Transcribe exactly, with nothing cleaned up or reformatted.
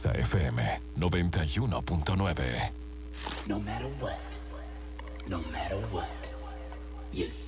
Exa F M noventa y uno punto nueve. No matter what, no matter what, you